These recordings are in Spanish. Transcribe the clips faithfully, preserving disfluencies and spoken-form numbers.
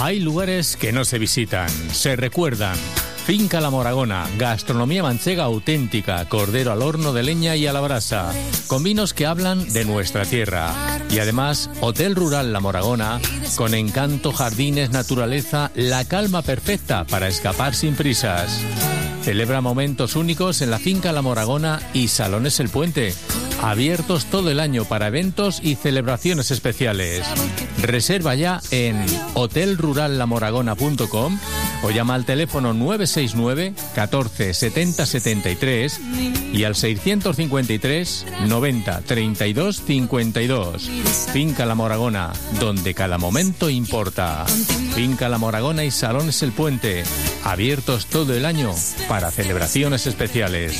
Hay lugares que no se visitan, se recuerdan. Finca La Moragona, gastronomía manchega auténtica, cordero al horno de leña y a la brasa, con vinos que hablan de nuestra tierra. Y además, Hotel Rural La Moragona, con encanto, jardines, naturaleza, la calma perfecta para escapar sin prisas. Celebra momentos únicos en la Finca La Moragona y Salones El Puente, abiertos todo el año para eventos y celebraciones especiales. Reserva ya en hotel rural la moragona punto com o llama al teléfono nueve seis nueve, catorce, setenta, setenta y tres y al seiscientos cincuenta y tres, noventa, treinta y dos, cincuenta y dos. Finca La Moragona, donde cada momento importa. Finca La Moragona y Salones El Puente, abiertos todo el año para celebraciones especiales.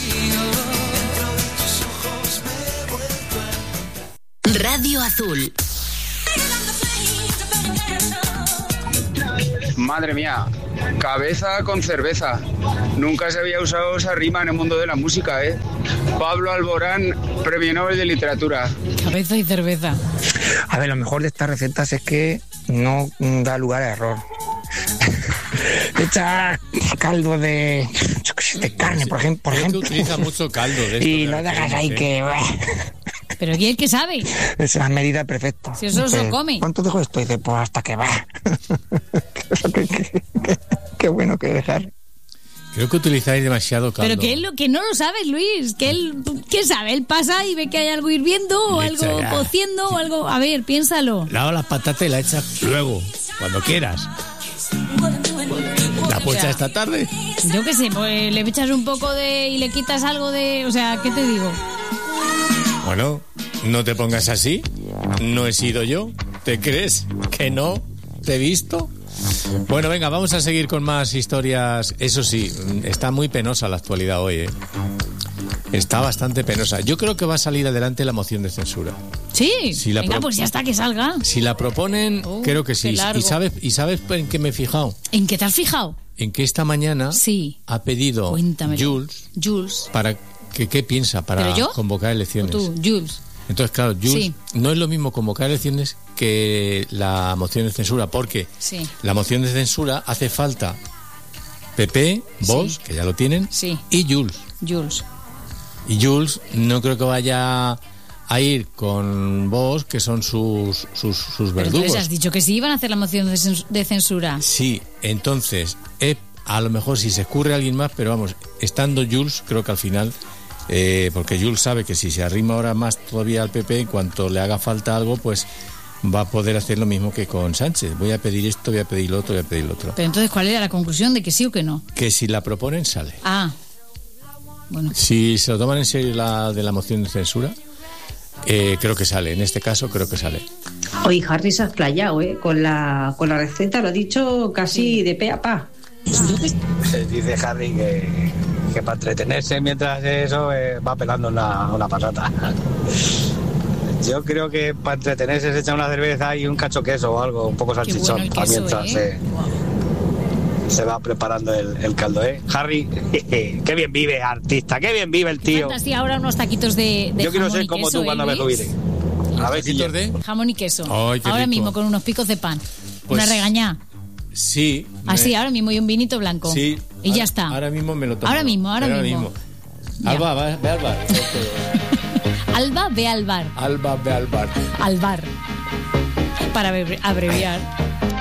Radio Azul. Madre mía, cabeza con cerveza. Nunca se había usado esa rima en el mundo de la música, ¿eh? Pablo Alborán, Premio Nobel de Literatura. Cabeza y cerveza. A ver, lo mejor de estas recetas es que no da lugar a error. Echar caldo de, de carne, por ejemplo. Por ejemplo. Creo que utiliza mucho caldo de esto. Y no dejas ahí que... ¿Pero quién es que sabe? Es la medida perfecta. Si eso Dice, se come. ¿cuánto dejo esto? Y dice, pues hasta que va. qué, qué, qué, qué bueno que dejar. Creo que utilizáis demasiado caldo. Pero que él lo que no lo sabes, Luis. Que él, ¿qué sabe? Él pasa y ve que hay algo hirviendo o Le algo echa ya. cociendo o algo... A ver, piénsalo. Lava las patatas y la echas luego, cuando quieras. La puesta O sea, esta tarde. Yo qué sé, pues le echas un poco de... y le quitas algo de... O sea, ¿qué te digo? Bueno, no te pongas así. No he sido yo. ¿Te crees que no te he visto? Bueno, venga, vamos a seguir con más historias. Eso sí, está muy penosa la actualidad hoy, ¿eh? Está bastante penosa. Yo creo que va a salir adelante la moción de censura. Sí, Si la venga, pro- pues ya está, que salga. Si la proponen, Oh, creo que qué sí. largo. ¿Y sabes, ¿Y sabes en qué me he fijado? ¿En qué te has fijado? En que esta mañana Sí. ha pedido Cuéntamelo. Jules Jules. para que qué piensa para ¿Pero yo? convocar ¿O elecciones. tú, Jules? Entonces, claro, Jules, Sí. no es lo mismo convocar elecciones que la moción de censura, porque Sí. la moción de censura hace falta P P, Vox, Sí. que ya lo tienen, Sí. y Jules. Jules. Y Jules no creo que vaya a ir con Vox, que son sus, sus, sus Pero verdugos. entonces has dicho que sí iban a hacer la moción de cens- de censura. Sí, entonces, eh, a lo mejor si se escurre alguien más, pero vamos, estando Jules, creo que al final, eh, porque Jules sabe que si se arrima ahora más todavía al P P, en cuanto le haga falta algo, pues va a poder hacer lo mismo que con Sánchez. Voy a pedir esto, voy a pedir lo otro, voy a pedir lo otro. Pero entonces, ¿cuál era la conclusión de que sí o que no? Que si la proponen, sale. Ah, bueno. Si se lo toman en serio la de la moción de censura, eh, creo que sale. En este caso, creo que sale. Hoy Harry se ha explayado, ¿eh? Con la, con la receta, lo ha dicho casi de pe a pa. Dice Harry que, que para entretenerse mientras eso eh, va pelando una, una patata. Yo creo que para entretenerse se echa una cerveza y un cacho queso o algo, un poco Qué salchichón, bueno el para queso, mientras ¿eh? se, se va preparando el, el caldo, ¿eh? Harry, qué bien vive, artista, qué bien vive el tío. Así ahora unos taquitos de, de Yo quiero jamón ser y como queso, tú cuando ¿eh, me Luis? jubile. A ver si yo... de... Jamón y queso. Ay, qué ahora rico. mismo con unos picos de pan. Pues- Una regañá. Sí. Así, me- ahora mismo y un vinito blanco. Sí. Y ya Ahora- está. Ahora mismo me lo tomo. Ahora mismo, ahora Pero mismo. Ya. Alba, va, ve al bar. Alba, ve al bar. Alba, ve al bar. Al bar. Para abre- abreviar.